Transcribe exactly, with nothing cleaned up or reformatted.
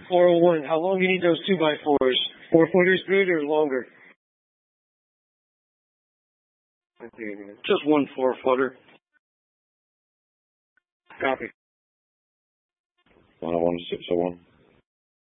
four oh one. How long do you need those two by fours? Four footers good or longer? Just one four footer. Copy. one oh one to six oh one.